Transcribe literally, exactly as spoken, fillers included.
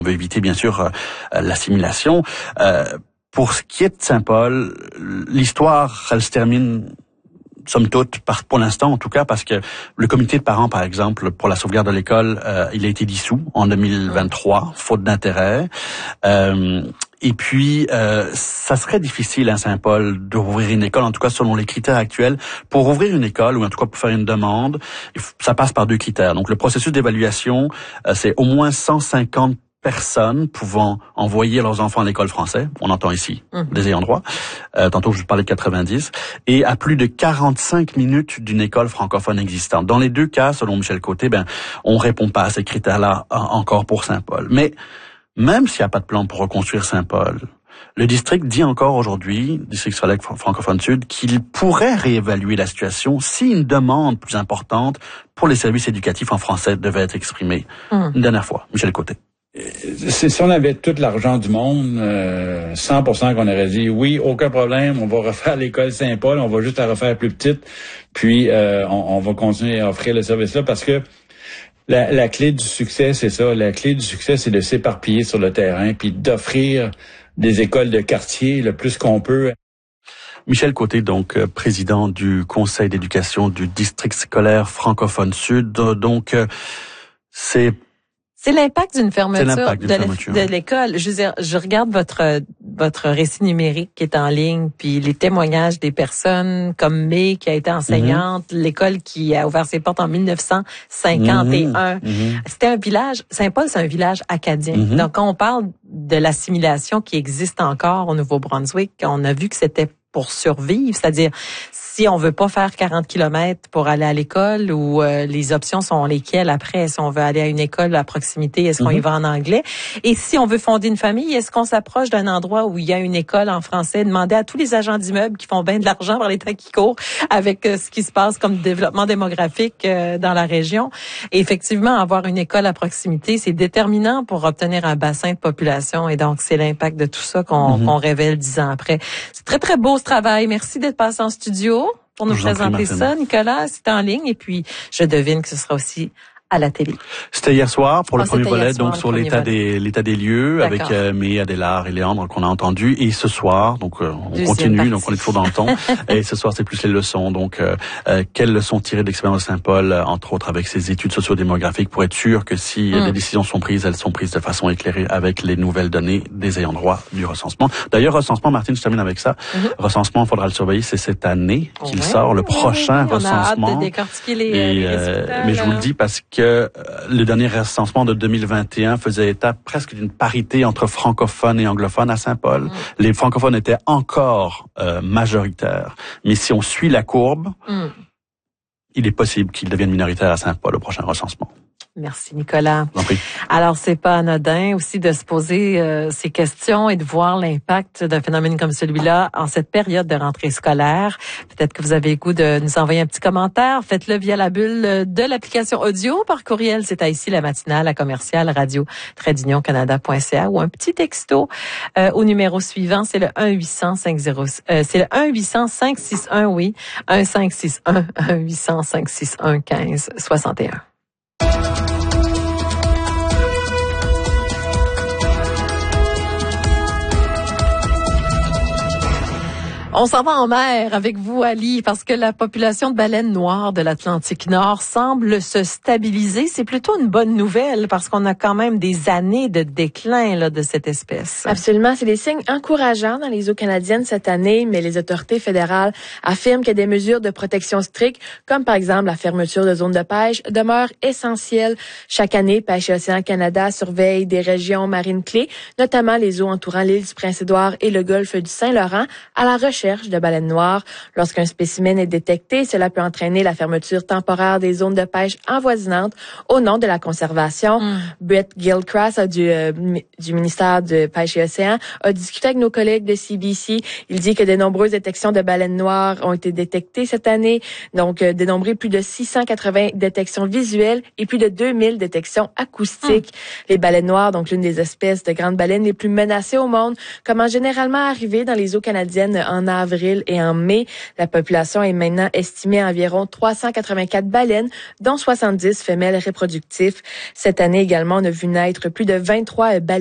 On veut éviter, bien sûr, euh, l'assimilation. Euh, pour ce qui est de Saint-Paul, l'histoire, elle se termine, somme toute, par, pour l'instant en tout cas, parce que le comité de parents, par exemple, pour la sauvegarde de l'école, euh, il a été dissous en deux mille vingt-trois, faute d'intérêt. Euh, et puis, euh, ça serait difficile à Saint-Paul de rouvrir une école, en tout cas selon les critères actuels. Pour ouvrir une école, ou en tout cas pour faire une demande, ça passe par deux critères. Donc, le processus d'évaluation, euh, c'est au moins cent cinquante personnes pouvant envoyer leurs enfants à l'école française, on entend ici mmh. des ayants droit, euh, tantôt je vous parlais de quatre-vingt-dix, et à plus de quarante-cinq minutes d'une école francophone existante. Dans les deux cas, selon Michel Côté, ben on répond pas à ces critères-là encore pour Saint-Paul. Mais même s'il n'y a pas de plan pour reconstruire Saint-Paul, le district dit encore aujourd'hui, district scolaire francophone sud, qu'il pourrait réévaluer la situation si une demande plus importante pour les services éducatifs en français devait être exprimée. Mmh. Une dernière fois, Michel Côté. Si on avait tout l'argent du monde, euh, cent pour cent qu'on aurait dit oui, aucun problème, on va refaire l'école Saint-Paul, on va juste la refaire plus petite, puis euh, on, on va continuer à offrir le service-là parce que la, la clé du succès, c'est ça. La clé du succès, c'est de s'éparpiller sur le terrain, puis d'offrir des écoles de quartier le plus qu'on peut. Michel Côté, donc euh, président du Conseil d'éducation du district scolaire francophone sud. Donc, euh, c'est C'est l'impact d'une fermeture, l'impact d'une de, fermeture. de l'école. Je veux dire, je regarde votre votre récit numérique qui est en ligne, puis les témoignages des personnes comme May qui a été enseignante, mm-hmm. l'école qui a ouvert ses portes en mille neuf cent cinquante et un. Mm-hmm. C'était un village, Saint-Paul, c'est un village acadien. Mm-hmm. Donc quand on parle de l'assimilation qui existe encore au Nouveau-Brunswick, on a vu que c'était pour survivre, c'est-à-dire si on veut pas faire quarante kilomètres pour aller à l'école ou euh, les options sont lesquelles après, si on veut aller à une école à proximité, est-ce qu'on mm-hmm. y va en anglais? Et si on veut fonder une famille, est-ce qu'on s'approche d'un endroit où il y a une école en français? Demander à tous les agents d'immeubles qui font bien de l'argent par les temps qui courent avec euh, ce qui se passe comme développement démographique euh, dans la région. Et effectivement, avoir une école à proximité, c'est déterminant pour obtenir un bassin de population et donc c'est l'impact de tout ça qu'on, mm-hmm. qu'on révèle dix ans après. C'est très, très beau ce travail. Merci d'être passé en studio pour nous présenter ça. Nicolas, c'est en ligne et puis je devine que ce sera aussi à la télé. C'était hier soir pour le oh, premier volet, soir, donc sur l'état des l'état des lieux. D'accord. Avec euh, May, Adélard et Léandre qu'on a entendu. Et ce soir, donc euh, on Deuxième continue, partie. Donc on est toujours dans le ton. Et ce soir, c'est plus les leçons. Donc euh, euh, quelles leçons tirées de l'expérience de Saint-Paul, euh, entre autres avec ses études sociodémographiques, pour être sûr que si mm. des décisions sont prises, elles sont prises de façon éclairée avec les nouvelles données des ayants droit du recensement. D'ailleurs, recensement, Martine, je termine avec ça. Mm-hmm. Recensement, il faudra le surveiller, c'est cette année qu'il ouais, sort, le prochain ouais, recensement. On a hâte de décortiquer les, et, les euh, mais je vous le dis parce que euh, le dernier recensement de deux mille vingt et un faisait état presque d'une parité entre francophones et anglophones à Saint-Paul. Mm. Les francophones étaient encore euh, majoritaires. Mais si on suit la courbe, mm. il est possible qu'ils deviennent minoritaires à Saint-Paul au prochain recensement. Merci Nicolas. Alors c'est pas anodin aussi de se poser euh, ces questions et de voir l'impact d'un phénomène comme celui-là en cette période de rentrée scolaire. Peut-être que vous avez le goût de nous envoyer un petit commentaire. Faites-le via la bulle de l'application audio par courriel. C'est à ici la matinale à commercial radio trait d'union canada point c a ou un petit texto euh, au numéro suivant. C'est le un huit cents cinq zéro euh, c'est le un huit cents cinq six un oui un cinq six un un huit cents cinq six un quinze soixante et un. On s'en va en mer avec vous, Ali, parce que la population de baleines noires de l'Atlantique Nord semble se stabiliser. C'est plutôt une bonne nouvelle parce qu'on a quand même des années de déclin là, de cette espèce. Absolument. C'est des signes encourageants dans les eaux canadiennes cette année, mais les autorités fédérales affirment que des mesures de protection strictes, comme par exemple la fermeture de zones de pêche, demeurent essentielles. Chaque année, Pêche et Océan Canada surveille des régions marines clés, notamment les eaux entourant l'île du Prince-Édouard et le golfe du Saint-Laurent, à la recherche de baleines noires. Lorsqu'un spécimen est détecté, cela peut entraîner la fermeture temporaire des zones de pêche avoisinantes au nom de la conservation. Mm. Brett Gilchrist du, euh, du ministère de Pêche et Océan a discuté avec nos collègues de C B C. Il dit que de nombreuses détections de baleines noires ont été détectées cette année, donc euh, dénombré plus de six cent quatre-vingts détections visuelles et plus de deux mille détections acoustiques. Mm. Les baleines noires, donc l'une des espèces de grandes baleines les plus menacées au monde, commencent généralement à arriver dans les eaux canadiennes en avril et en mai. La population est maintenant estimée à environ trois cent quatre-vingt-quatre baleines, dont soixante-dix femelles reproductives. Cette année également, on a vu naître plus de vingt-trois baleines